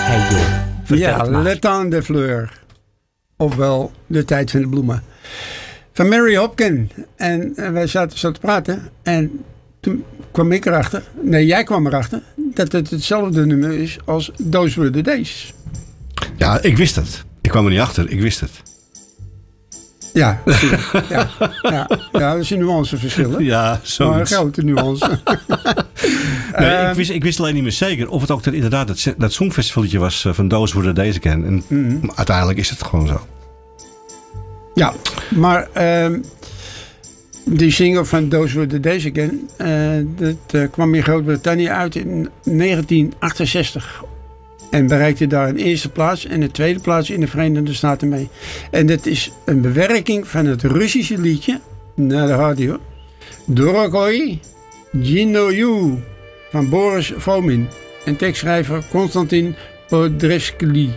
Hey joh, vertel het maar. Le Temps des Fleurs. Ofwel De Tijd van de Bloemen. Van Mary Hopkin. En wij zaten zo te praten. En toen kwam ik erachter. Nee, jij kwam erachter. Dat het hetzelfde nummer is als Those Were the Days. Ja, ik wist het. Ik kwam er niet achter. Ik wist het. Ja, ja, dat is een nuanceverschil. Hè? Ja, zo. Maar een grote nuance. Nee, ik wist alleen niet meer zeker of het ook inderdaad dat songfestivaletje was van Those Were the Days Again. En uiteindelijk is het gewoon zo. Ja, maar die single van Those Were the Days Again, dat kwam in Groot-Brittannië uit in 1968. En bereikte daar een eerste plaats en een tweede plaats in de Verenigde Staten mee. En dat is een bewerking van het Russische liedje, naar de radio, Dorogoy Ginoyu van Boris Fomin. En tekstschrijver Konstantin Podrevsky.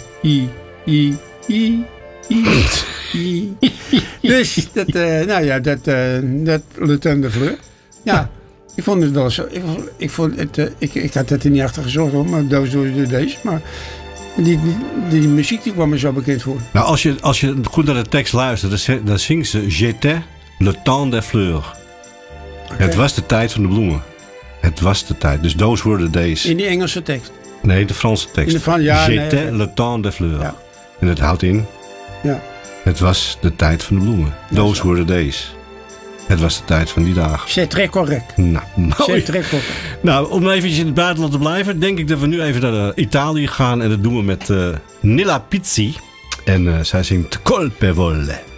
Dus dat Le Temps des Fleurs. Ja, ik vond het wel zo. Ik had het er niet achter gezocht hoor, maar Those Were the Days. Maar die muziek die kwam me zo bekend voor. Nou, als je goed naar de tekst luistert, dan zingt ze J'étais le temps des fleurs. Okay. Het was de tijd van de bloemen. Het was de tijd. Dus Those Were the Days. In die Engelse tekst? Nee, de Franse tekst. J'étais le temps des fleurs. Ja. En het houdt in. Ja. Het was de tijd van de bloemen. Those were the days. Het was de tijd van die dagen. C'est très correct. Nou, mooi. C'est très correct. Nou, om eventjes in het buitenland te blijven, denk ik dat we nu even naar Italië gaan. En dat doen we met Nilla Pizzi. En zij zingt Colpevole.